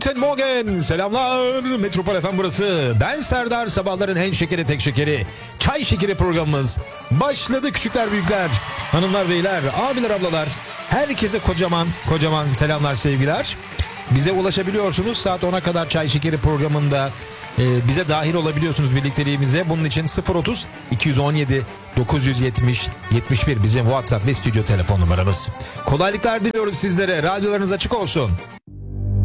Guten Morgen, selamlar. Metropol FM burası. Ben Serdar, sabahların en şekeri tek şekeri. Çay şekeri programımız başladı küçükler büyükler. Hanımlar beyler, abiler ablalar. Herkese kocaman selamlar sevgiler. Bize ulaşabiliyorsunuz saat 10'a kadar Çay Şekeri programında. Bize dahil olabiliyorsunuz birlikteliğimize. Bunun için 030 217 970 71 bizim WhatsApp ve stüdyo telefon numaramız. Kolaylıklar diliyoruz sizlere. Radyolarınız açık olsun.